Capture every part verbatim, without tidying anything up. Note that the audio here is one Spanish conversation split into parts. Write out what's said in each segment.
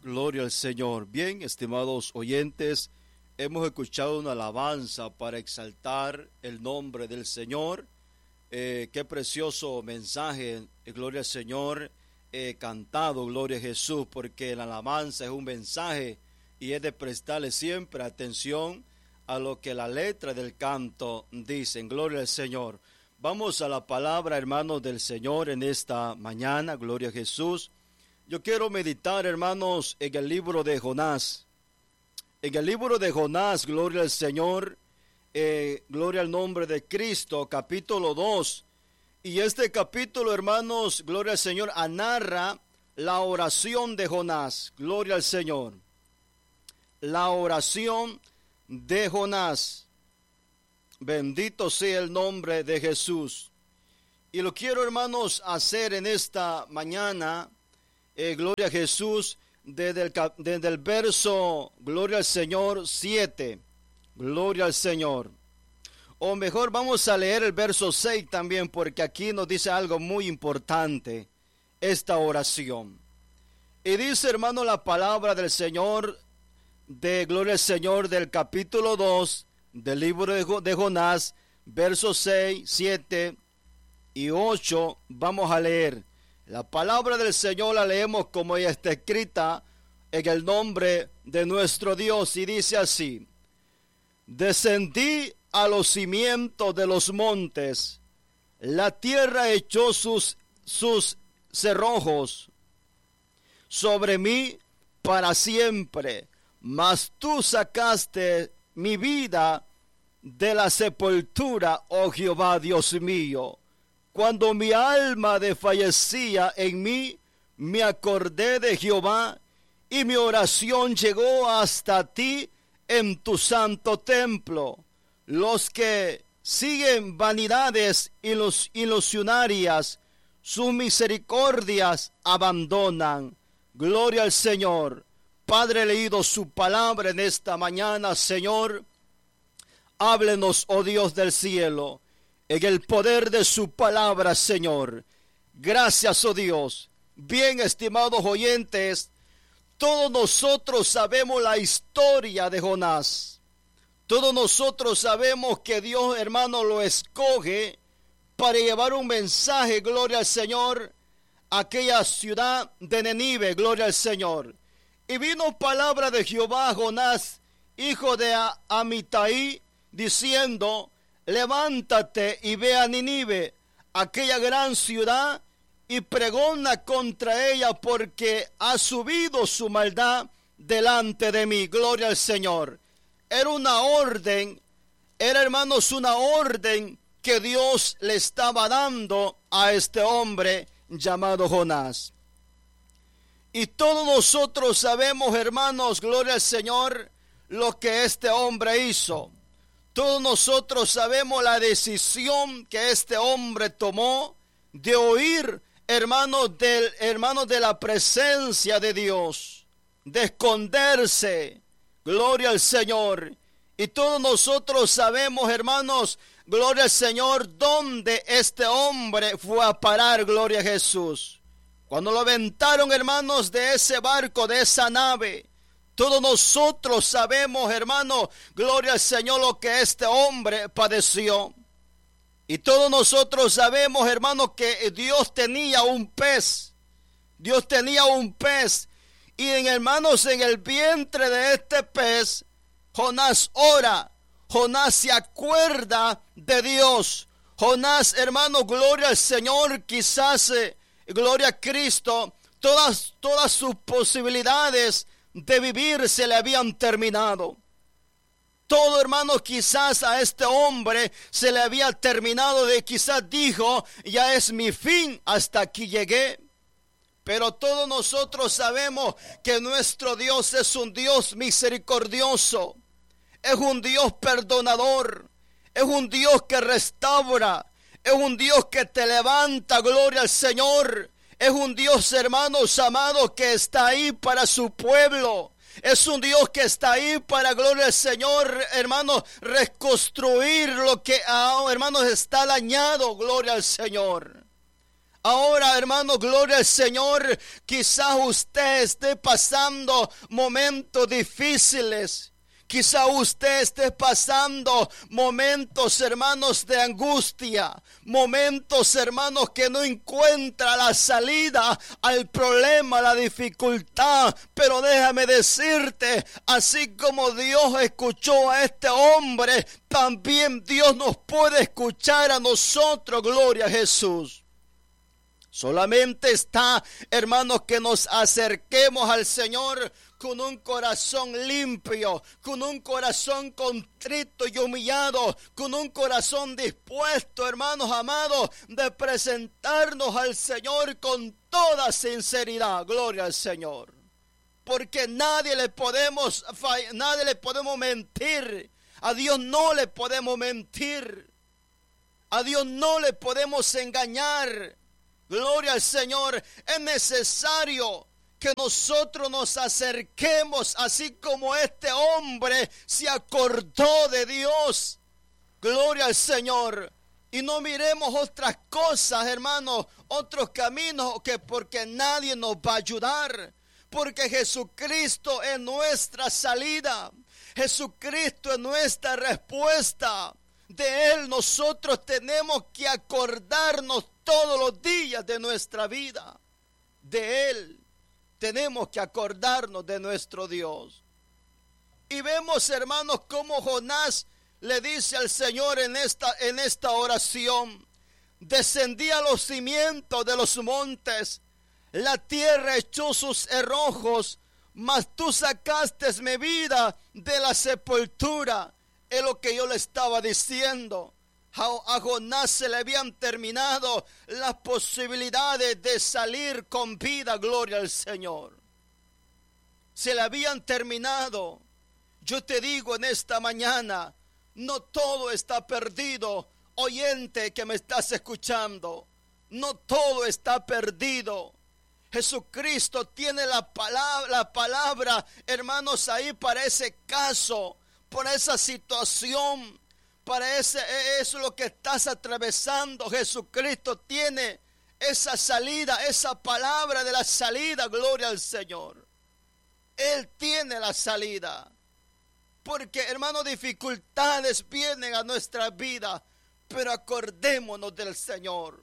Gloria al Señor. Bien, estimados oyentes, hemos escuchado una alabanza para exaltar el nombre del Señor. Eh, qué precioso mensaje, eh, gloria al Señor, eh, cantado, gloria a Jesús, porque la alabanza es un mensaje y es de prestarle siempre atención a lo que la letra del canto dicen. Gloria al Señor. Vamos a la palabra, hermanos, del Señor en esta mañana. Gloria a Jesús. Yo quiero meditar, hermanos, en el libro de Jonás. En el libro de Jonás, gloria al Señor, eh, gloria al nombre de Cristo, capítulo dos. Y este capítulo, hermanos, gloria al Señor, narra la oración de Jonás. Gloria al Señor. La oración de Jonás. Bendito sea el nombre de Jesús. Y lo quiero, hermanos, hacer en esta mañana. Eh, gloria a Jesús, desde el, desde el verso, gloria al Señor, siete, gloria al Señor. O mejor, vamos a leer el verso seis también, porque aquí nos dice algo muy importante, esta oración. Y dice, hermano, la palabra del Señor, de gloria al Señor, del capítulo dos, del libro de, de Jonás, versos seis, siete y ocho, vamos a leer. La palabra del Señor la leemos como ella está escrita en el nombre de nuestro Dios y dice así: descendí a los cimientos de los montes, la tierra echó sus, sus cerrojos sobre mí para siempre, mas tú sacaste mi vida de la sepultura, oh Jehová Dios mío. Cuando mi alma desfallecía en mí, me acordé de Jehová, y mi oración llegó hasta ti en tu santo templo. Los que siguen vanidades ilusionarias, sus misericordias abandonan. Gloria al Señor. Padre, he leído su palabra en esta mañana, Señor. Háblenos, oh Dios del cielo, en el poder de su palabra, Señor. Gracias, oh Dios. Bien, estimados oyentes, todos nosotros sabemos la historia de Jonás. Todos nosotros sabemos que Dios, hermano, lo escoge para llevar un mensaje, gloria al Señor, a aquella ciudad de Nenive, gloria al Señor. Y vino palabra de Jehová a Jonás, hijo de Amitai, diciendo: levántate y ve a Ninive, aquella gran ciudad, y pregona contra ella, porque ha subido su maldad delante de mí. Gloria al Señor. Era una orden, era, hermanos, una orden que Dios le estaba dando a este hombre llamado Jonás. Y todos nosotros sabemos, hermanos, gloria al Señor, lo que este hombre hizo. Todos nosotros sabemos la decisión que este hombre tomó de oír, hermanos, del, hermanos, de la presencia de Dios, de esconderse. Gloria al Señor. Y todos nosotros sabemos, hermanos, gloria al Señor, dónde este hombre fue a parar, gloria a Jesús. Cuando lo aventaron, hermanos, de ese barco, de esa nave. Todos nosotros sabemos, hermano, gloria al Señor, lo que este hombre padeció. Y todos nosotros sabemos, hermano, que Dios tenía un pez. Dios tenía un pez. Y, en, hermanos, en el vientre de este pez, Jonás ora. Jonás se acuerda de Dios. Jonás, hermano, gloria al Señor, quizás, eh, gloria a Cristo, todas, todas sus posibilidades de vivir se le habían terminado. Todo, hermano, quizás a este hombre se le había terminado, de quizás dijo: ya es mi fin, hasta aquí llegué. Pero todos nosotros sabemos que nuestro Dios es un Dios misericordioso, es un Dios perdonador, es un Dios que restaura, es un Dios que te levanta, gloria al Señor. Es un Dios, hermanos amados, que está ahí para su pueblo. Es un Dios que está ahí para, gloria al Señor, hermanos, reconstruir lo que, oh, hermanos, está dañado, gloria al Señor. Ahora, hermano, gloria al Señor, quizás usted esté pasando momentos difíciles. Quizá usted esté pasando momentos, hermanos, de angustia, momentos, hermanos, que no encuentra la salida al problema, la dificultad. Pero déjame decirte, así como Dios escuchó a este hombre, también Dios nos puede escuchar a nosotros, gloria a Jesús. Solamente está, hermanos, que nos acerquemos al Señor con un corazón limpio, con un corazón contrito y humillado, con un corazón dispuesto, hermanos amados, de presentarnos al Señor con toda sinceridad. Gloria al Señor. Porque nadie le podemos, nadie le podemos mentir. A Dios no le podemos mentir. A Dios no le podemos engañar. Gloria al Señor. Es necesario que nosotros nos acerquemos así como este hombre se acordó de Dios. Gloria al Señor. Y no miremos otras cosas, hermanos, otros caminos, que porque nadie nos va a ayudar. Porque Jesucristo es nuestra salida. Jesucristo es nuestra respuesta. De Él nosotros tenemos que acordarnos todos los días de nuestra vida. De Él tenemos que acordarnos de nuestro Dios. Y vemos, hermanos, cómo Jonás le dice al Señor en esta, en esta oración: descendí a los cimientos de los montes, la tierra echó sus cerrojos, mas tú sacaste mi vida de la sepultura. Es lo que yo le estaba diciendo. A Jonás se le habían terminado las posibilidades de salir con vida, gloria al Señor. Se le habían terminado. Yo te digo en esta mañana, no todo está perdido, oyente que me estás escuchando. No todo está perdido. Jesucristo tiene la palabra, la palabra, hermanos, ahí para ese caso, para esa situación. Para ese, eso es lo que estás atravesando. Jesucristo tiene esa salida, esa palabra de la salida, gloria al Señor. Él tiene la salida. Porque, hermanos, dificultades vienen a nuestra vida, pero acordémonos del Señor.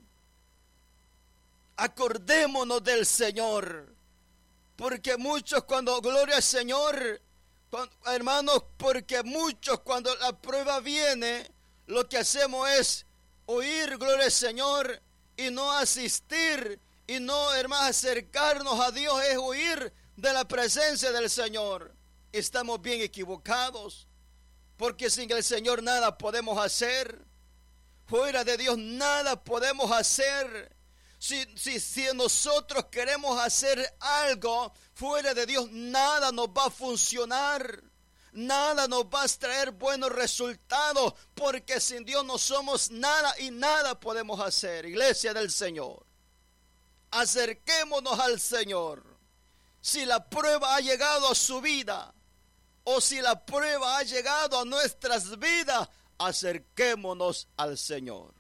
Acordémonos del Señor. Porque muchos cuando, gloria al Señor, Cuando, hermanos, porque muchos cuando la prueba viene, lo que hacemos es oír, gloria al Señor, y no asistir, y no, hermanos, acercarnos a Dios, es huir de la presencia del Señor. Estamos bien equivocados, porque sin el Señor nada podemos hacer. Fuera de Dios nada podemos hacer. Si, si, si nosotros queremos hacer algo fuera de Dios, nada nos va a funcionar. Nada nos va a traer buenos resultados, porque sin Dios no somos nada y nada podemos hacer. Iglesia del Señor, acerquémonos al Señor. Si la prueba ha llegado a su vida, o si la prueba ha llegado a nuestras vidas, acerquémonos al Señor.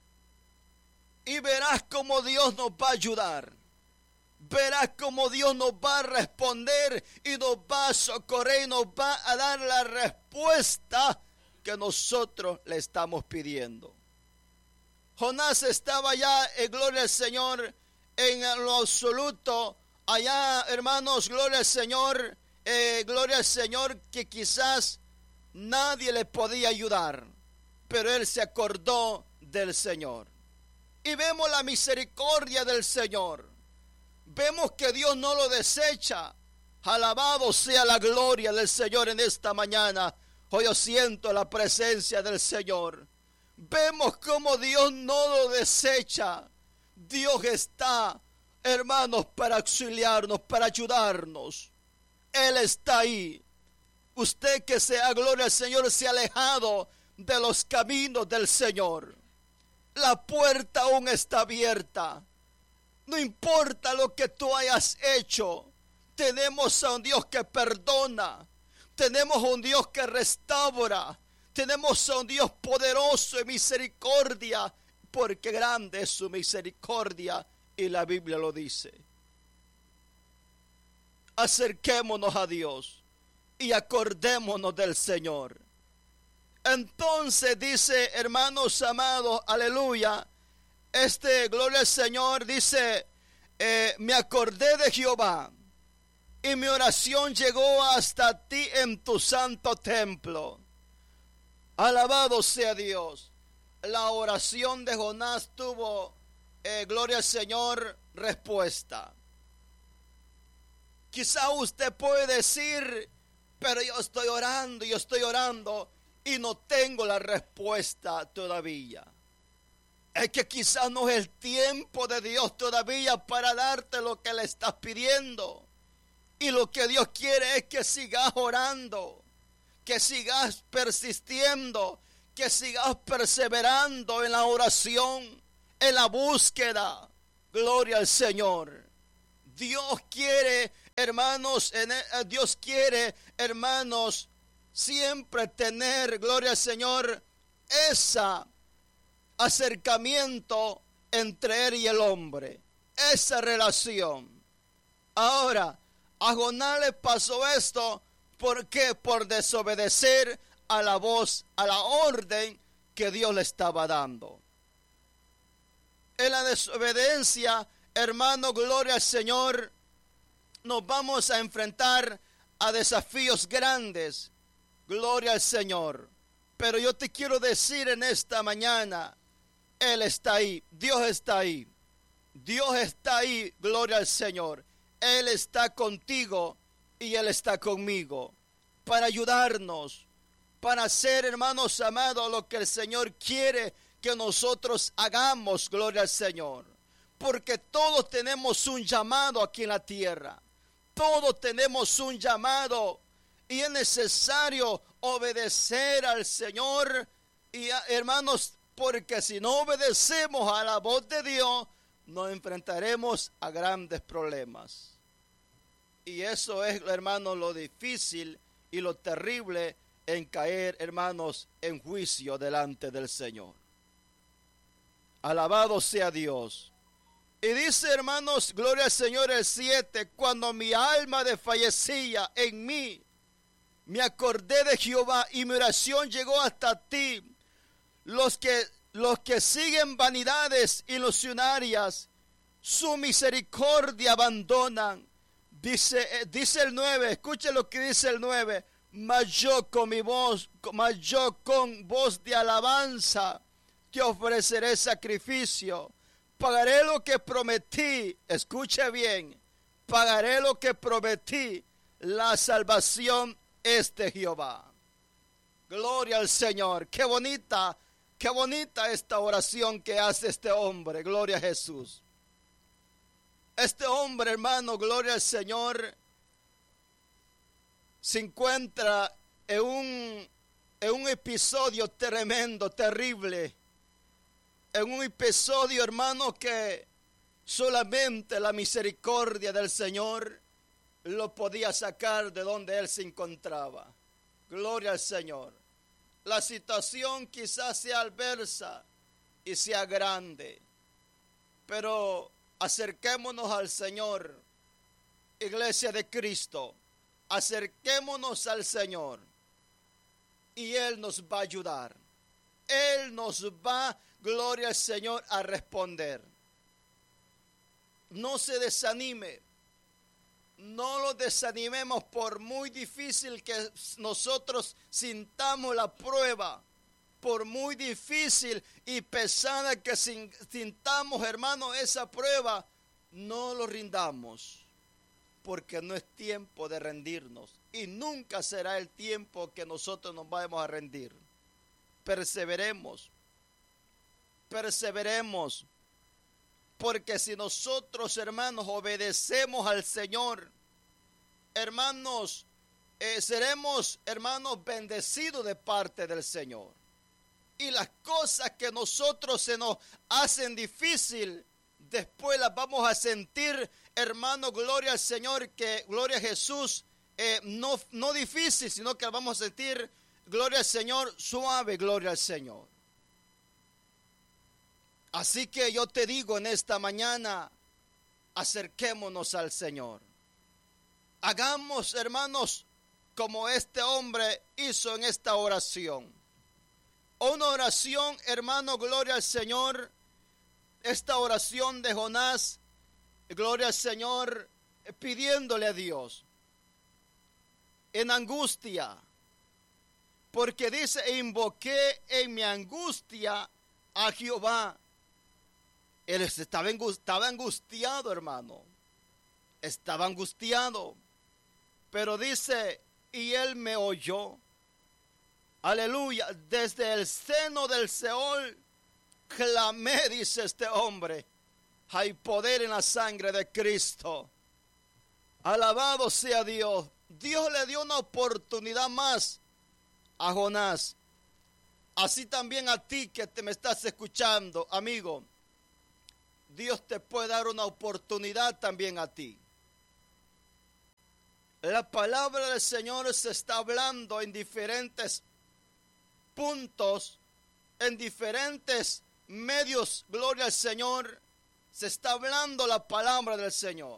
Y verás cómo Dios nos va a ayudar. Verás cómo Dios nos va a responder y nos va a socorrer y nos va a dar la respuesta que nosotros le estamos pidiendo. Jonás estaba ya, en gloria al Señor, en lo absoluto. Allá, hermanos, gloria al Señor, eh, gloria al Señor, que quizás nadie le podía ayudar, pero él se acordó del Señor. Y vemos la misericordia del Señor. Vemos que Dios no lo desecha. Alabado sea la gloria del Señor en esta mañana. Hoy yo siento la presencia del Señor. Vemos cómo Dios no lo desecha. Dios está, hermanos, para auxiliarnos, para ayudarnos. Él está ahí. Usted que sea, gloria al Señor, se ha alejado de los caminos del Señor. La puerta aún está abierta. No importa lo que tú hayas hecho. Tenemos a un Dios que perdona. Tenemos a un Dios que restaura. Tenemos a un Dios poderoso en misericordia. Porque grande es su misericordia Y la Biblia lo dice. Acerquémonos a Dios y acordémonos del Señor. Entonces dice, hermanos amados, aleluya, este, gloria al Señor, dice, eh, me acordé de Jehová y mi oración llegó hasta ti en tu santo templo. Alabado sea Dios. La oración de Jonás tuvo, eh, gloria al Señor, respuesta. Quizá usted puede decir, pero yo estoy orando, yo estoy orando y no tengo la respuesta todavía. Es que quizás no es el tiempo de Dios todavía para darte lo que le estás pidiendo. Y lo que Dios quiere es que sigas orando, que sigas persistiendo, que sigas perseverando en la oración, en la búsqueda. Gloria al Señor. Dios quiere, hermanos, en el, Dios quiere, hermanos, siempre tener, gloria al Señor, ese acercamiento entre Él y el hombre, esa relación. Ahora, a Jonás le pasó esto, ¿por qué? Por desobedecer a la voz, a la orden que Dios le estaba dando. En la desobediencia, hermano, gloria al Señor, nos vamos a enfrentar a desafíos grandes. Gloria al Señor. Pero yo te quiero decir en esta mañana, Él está ahí, Dios está ahí. Dios está ahí, gloria al Señor. Él está contigo y Él está conmigo para ayudarnos, para hacer, hermanos amados, lo que el Señor quiere que nosotros hagamos, gloria al Señor. Porque todos tenemos un llamado aquí en la tierra. Todos tenemos un llamado y es necesario obedecer al Señor. Y hermanos, porque si no obedecemos a la voz de Dios, nos enfrentaremos a grandes problemas. Y eso es, hermanos, lo difícil y lo terrible en caer, hermanos, en juicio delante del Señor. Alabado sea Dios. Y dice, hermanos, gloria al Señor, el siete, cuando mi alma desfallecía en mí, me acordé de Jehová y mi oración llegó hasta ti. Los que, los que siguen vanidades ilusionarias, su misericordia abandonan. Dice, dice el nueve, escuche lo que dice el nueve. Mas yo con mi voz, mas yo con voz de alabanza te ofreceré sacrificio. Pagaré lo que prometí, escuche bien, pagaré lo que prometí, la salvación es de Jehová. Gloria al Señor, qué bonita, qué bonita esta oración que hace este hombre, gloria a Jesús. Este hombre, hermano, gloria al Señor, se encuentra en un, en un episodio tremendo, terrible. En un episodio, hermano, que solamente la misericordia del Señor lo podía sacar de donde él se encontraba. Gloria al Señor. La situación quizás sea adversa y sea grande, pero acerquémonos al Señor, Iglesia de Cristo. Acerquémonos al Señor y Él nos va a ayudar. Él nos va, gloria al Señor, a responder. No se desanime. No lo desanimemos por muy difícil que nosotros sintamos la prueba. Por muy difícil y pesada que sintamos, hermano, esa prueba, no lo rindamos. Porque no es tiempo de rendirnos. Y nunca será el tiempo que nosotros nos vamos a rendir. Perseveremos. Perseveremos. Porque si nosotros, hermanos, obedecemos al Señor, hermanos, eh, seremos, hermanos, bendecidos de parte del Señor. Y las cosas que nosotros se nos hacen difícil, después las vamos a sentir, hermano, gloria al Señor, que gloria a Jesús, eh, no, no difícil, sino que las vamos a sentir, gloria al Señor, suave, gloria al Señor. Así que yo te digo en esta mañana, acerquémonos al Señor. Hagamos, hermanos, como este hombre hizo en esta oración. Una oración, hermano, gloria al Señor. Esta oración de Jonás, gloria al Señor, pidiéndole a Dios en angustia, porque dice: e invoqué en mi angustia a Jehová. Él estaba angustiado, hermano, estaba angustiado, pero dice: y él me oyó. Aleluya. Desde el seno del Seol clamé, dice este hombre. Hay poder en la sangre de Cristo. Alabado sea Dios. Dios le dio una oportunidad más a Jonás. Así también a ti que te me estás escuchando, amigo. Dios te puede dar una oportunidad también a ti. La palabra del Señor se está hablando en diferentes puntos, en diferentes medios, gloria al Señor, se está hablando la palabra del Señor.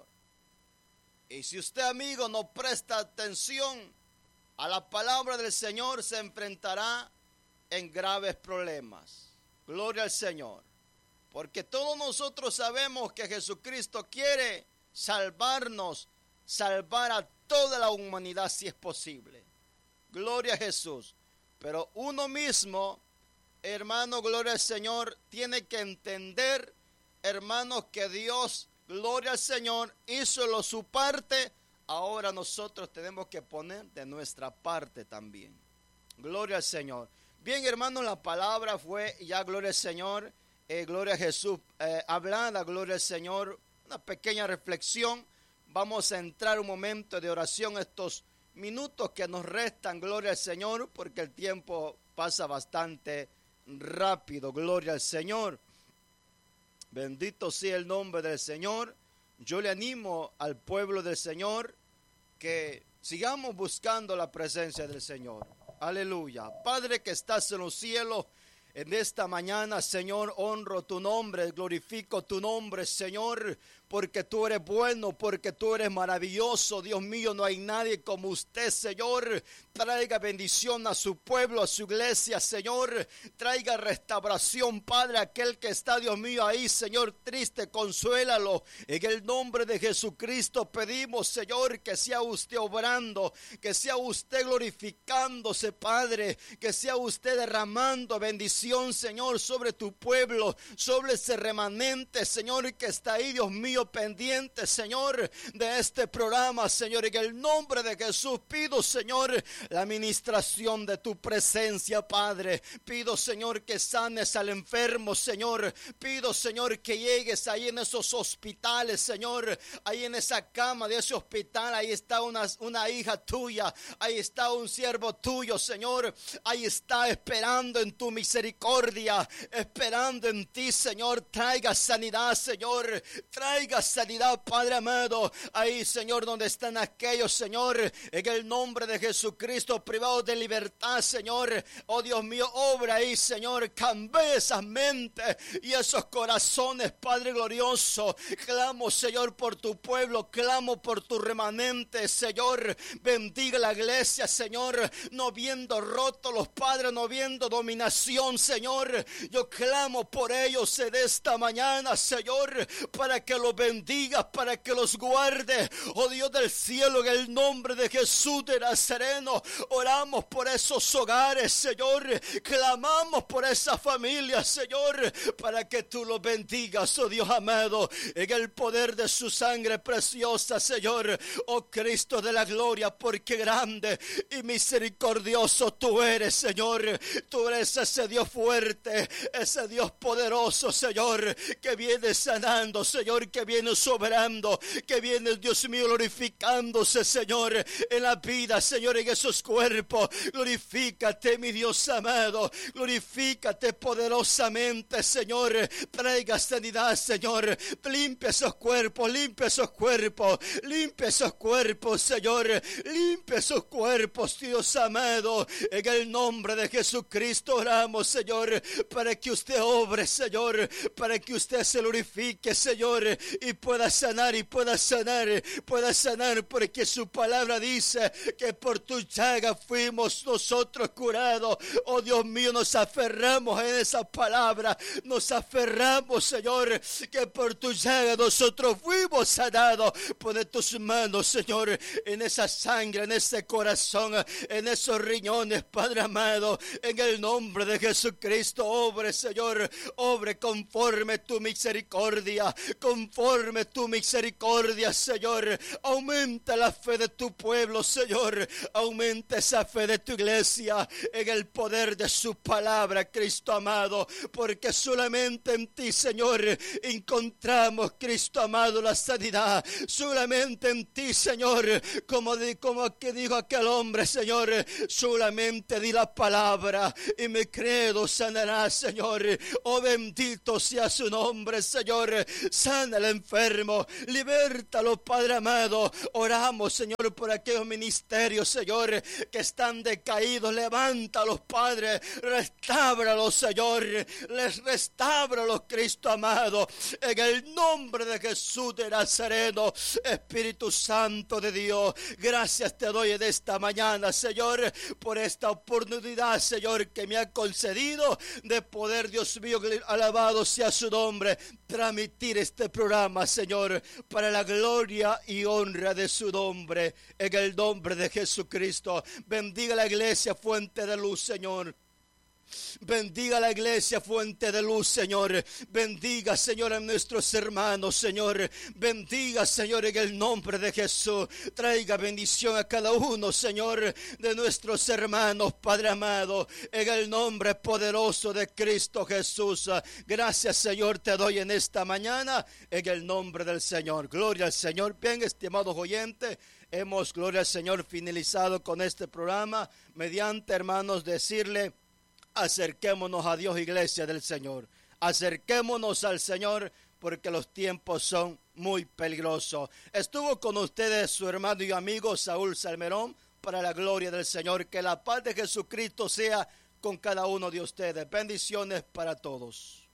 Y si usted, amigo, no presta atención a la palabra del Señor, se enfrentará en graves problemas. Gloria al Señor. Porque todos nosotros sabemos que Jesucristo quiere salvarnos, salvar a toda la humanidad si es posible. Gloria a Jesús. Pero uno mismo, hermano, gloria al Señor, tiene que entender, hermanos, que Dios, gloria al Señor, hizo lo su parte. Ahora nosotros tenemos que poner de nuestra parte también. Gloria al Señor. Bien, hermanos, la palabra fue ya, gloria al Señor, eh, gloria a Jesús, eh, hablada, gloria al Señor. Una pequeña reflexión. Vamos a entrar un momento de oración estos minutos que nos restan, gloria al Señor, porque el tiempo pasa bastante rápido, gloria al Señor. Bendito sea el nombre del Señor. Yo le animo al pueblo del Señor que sigamos buscando la presencia del Señor. Aleluya. Padre que estás en los cielos, en esta mañana, Señor, honro tu nombre, glorifico tu nombre, Señor, porque tú eres bueno, porque tú eres maravilloso. Dios mío, no hay nadie como usted, Señor. Traiga bendición a su pueblo, a su iglesia, Señor. Traiga restauración, Padre, aquel que está, Dios mío, ahí, Señor, triste, consuélalo. En el nombre de Jesucristo pedimos, Señor, que sea usted obrando, que sea usted glorificándose, Padre, que sea usted derramando bendición, Señor, sobre tu pueblo, sobre ese remanente, Señor, que está ahí, Dios mío, pendiente, Señor, de este programa, Señor. En el nombre de Jesús pido, Señor, la administración de tu presencia, Padre. Pido, Señor, que sanes al enfermo, Señor. Pido, Señor, que llegues ahí en esos hospitales, Señor, ahí en esa cama de ese hospital. Ahí está una, una hija tuya, ahí está un siervo tuyo, Señor. Ahí está esperando en tu misericordia, esperando en ti, Señor. Traiga sanidad, Señor. Traiga sanidad, Padre amado. Ahí, Señor, donde están aquellos, Señor, en el nombre de Jesucristo, privados de libertad, Señor. Oh Dios mío, obra ahí, Señor. Cambia esas mentes y esos corazones, Padre glorioso. Clamo, Señor, por tu pueblo. Clamo por tu remanente, Señor. Bendiga la iglesia, Señor. No viendo roto los padres, no viendo dominación, Señor. Yo clamo por ellos en esta mañana, Señor, para que los bendigas, para que los guarde. Oh Dios del cielo, en el nombre de Jesús de Nazareno, oramos por esos hogares, Señor. Clamamos por esa familia, Señor, para que tú los bendigas, oh Dios amado, en el poder de su sangre preciosa, Señor. Oh Cristo de la gloria, porque grande y misericordioso tú eres, Señor. Tú eres ese Dios fuerte, ese Dios poderoso, Señor, que viene sanando, Señor, que viene soberando, que viene, Dios mío, glorificándose, Señor, en la vida, Señor, en esos cuerpos. Glorifícate, mi Dios amado, glorifícate poderosamente, Señor. Traiga sanidad, Señor. Limpia esos cuerpos, limpia esos cuerpos, limpia esos cuerpos, Señor. Limpia esos cuerpos, Dios amado. En el nombre de Jesucristo oramos, Señor, para que usted obre, Señor, para que usted se glorifique, Señor, y pueda sanar y pueda sanar, pueda sanar, porque su palabra dice que por tu llaga fuimos nosotros curados. Oh Dios mío, nos aferramos en esa palabra, nos aferramos, Señor, que por tu llaga nosotros fuimos sanados. Pone tus manos, Señor, en esa sangre, en ese corazón, en esos riñones, Padre amado, en el nombre de Jesucristo. Obre, Señor, obre conforme tu misericordia, conforme tu misericordia, Señor. Aumenta la fe de tu pueblo, Señor, aumenta esa fe de tu iglesia en el poder de su palabra, Cristo amado, porque solamente en ti, Señor, encontramos, Cristo amado, la sanidad. Solamente en ti, Señor, como, di, como que dijo aquel hombre, Señor, solamente di la palabra y mi credo sanará, Señor. Oh, bendito sea su nombre, Señor. Sana al enfermo, libértalo, Padre amado. Oramos, Señor, por aquellos ministerios, Señor, que están decaídos. Levántalos, Padre, restábralos, Señor, les restábralos, Cristo amado, en el nombre de Jesús de Nazareno. Espíritu Santo de Dios, gracias te doy en esta mañana, Señor, por esta oportunidad, Señor, que me ha concedido de poder, Dios mío, alabado sea su nombre, transmitir este programa, Señor, para la gloria y honra de su nombre, en el nombre de Jesucristo. Bendiga la iglesia, fuente de luz, Señor. Bendiga la iglesia, fuente de luz, Señor. Bendiga, Señor, a nuestros hermanos, Señor. Bendiga, Señor, en el nombre de Jesús. Traiga bendición a cada uno, Señor, de nuestros hermanos, Padre amado, en el nombre poderoso de Cristo Jesús. Gracias, Señor, te doy en esta mañana, en el nombre del Señor. Gloria al Señor. Bien, estimados oyentes, hemos, gloria al Señor, finalizado con este programa. Mediante, hermanos, decirle: acerquémonos a Dios, iglesia del Señor. Acerquémonos al Señor, porque los tiempos son muy peligrosos. Estuvo con ustedes su hermano y amigo Saúl Salmerón, para la gloria del Señor. Que la paz de Jesucristo sea con cada uno de ustedes. Bendiciones para todos.